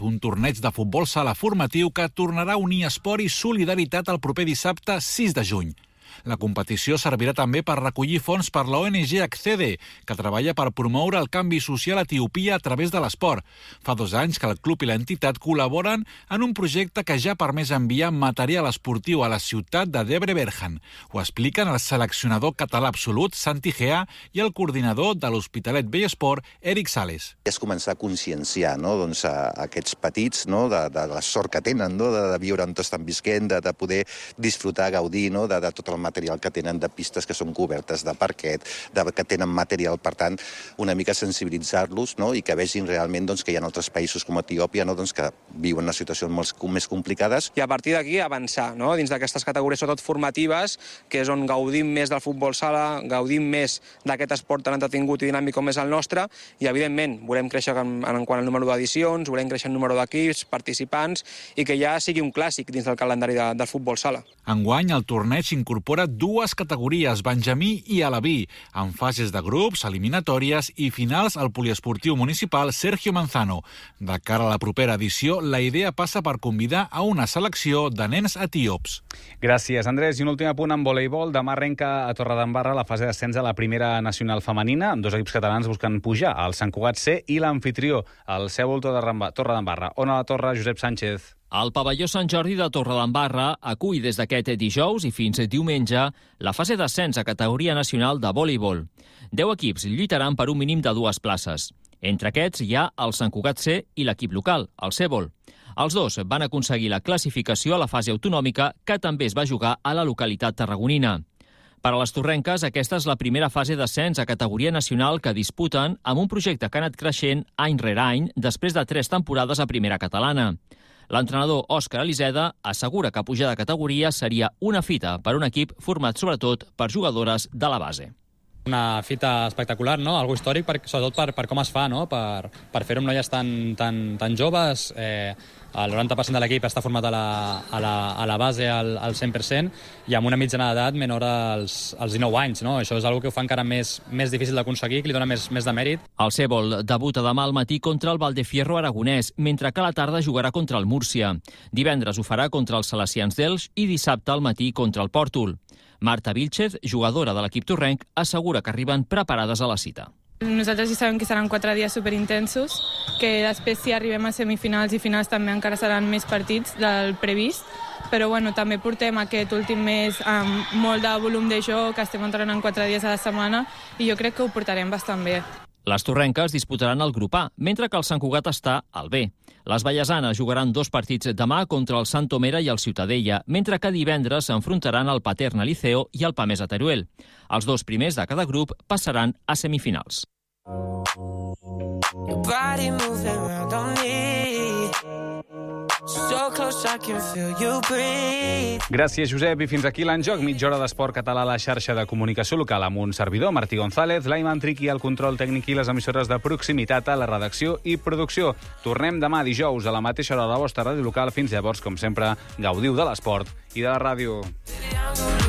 Un torneig de futbol sala formatiu que tornarà a unir esport i solidaritat el proper dissabte 6 de juny. La competició servirà també per recollir fons per la ONG Accede, que treballa per promoure el canvi social a Etiòpia a través de l'esport. Fa 2 anys que el club i l'entitat col·laboren en un projecte que ja ha permès enviar material esportiu a la ciutat de Debre Berhan. Ho expliquen el seleccionador català absolut, Santi Gea, i el coordinador de l'Hospitalet Vell Esport, Eric Sales. És començar a conscienciar a aquests petits de la sort que tenen, de viure on estan visquent, de poder disfrutar, gaudir de tot el material que tenen, de pistes que són cobertes, de parquet, que tenen material, per tant, una mica sensibilitzar-los i que vegin realment que hi ha altres països com Etiòpia que viuen una situació molt més complicades. I a partir d'aquí avançar dins d'aquestes categories, sobretot formatives, que és on gaudim més del futbol sala, gaudim més d'aquest esport tan entretingut i dinàmic com és el nostre, i evidentment volem créixer en quant al número d'edicions, volem créixer en número d'equips, participants, i que ja sigui un clàssic dins del calendari del futbol sala. Enguany el torneig incorpora 2 categories, benjamí i alaví, amb fases de grups, eliminatòries i finals al poliesportiu municipal Sergio Manzano. De cara a la propera edició, la idea passa per convidar a una selecció de nens etíops. Gràcies, Andrés. I un últim apunt en voleibol. Demà arrenca a Torredembarra la fase d'ascens a la primera nacional femenina, amb 2 equips catalans buscant pujar, el Sant Cugat C i l'amfitrió, el Sèbol Torredembarra. On a la torre, Josep Sánchez. El pavelló Sant Jordi de Torredembarra acull des d'aquest dijous i fins diumenge la fase d'ascens a categoria nacional de voleibol. 10 equips lluitaran per un mínim de 2 places. Entre aquests hi ha el Sant Cugat C i l'equip local, el Sèbol. Els 2 van aconseguir la classificació a la fase autonòmica, que també es va jugar a la localitat tarragonina. Per a les torrenques, aquesta és la primera fase d'ascens a categoria nacional que disputen amb un projecte que ha anat creixent any rere any després de 3 temporades a primera catalana. L'entrenador Òscar Eliseda assegura que pujar de categoria seria una fita per un equip format sobretot per jugadores de la base. Una fita espectacular, algo històric, sobretot per com es fa, per fer-ho amb noies tan joves. El 90% de l'equip està format a la base al 100% i amb una mitjana d'edat menor als 19 anys. Això és una que ho fa encara més difícil d'aconseguir, que li dona més de mèrit. El Sèbol debuta demà al matí contra el Valdefierro aragonès, mentre que a la tarda jugarà contra el Múrcia. Divendres ho farà contra els Salesians d'Elx i dissabte al matí contra el Pòrtol. Marta Vilchez, jugadora de l'equip torrenc, assegura que arriben preparades a la cita. Nosaltres ja sabem que seran 4 dies superintensos, que després si arribem a semifinals i finals també encara seran més partits del previst, però també portem aquest últim mes amb molt de volum de joc, estem entrenant 4 dies a la setmana i jo crec que ho portarem bastant bé. Les torrenques disputaran el grup A, mentre que el Sant Cugat està al B. Les vallesanes jugaran 2 partits demà contra el Sant Tomera i el Ciutadella, mentre que divendres s'enfrontaran el Paterna Liceo i el Pamesa Teruel. Els 2 primers de cada grup passaran a semifinals. Gràcies, Josep. I fins aquí l'Enjoc, mitja hora d'esport català a la xarxa de comunicació local amb un servidor, Martí González, l'Aiman Triqui, el control tècnic i les emissores de proximitat a la redacció i producció. Tornem demà dijous a la mateixa hora a la vostra ràdio local. Fins llavors, com sempre, gaudiu de l'esport i de la ràdio.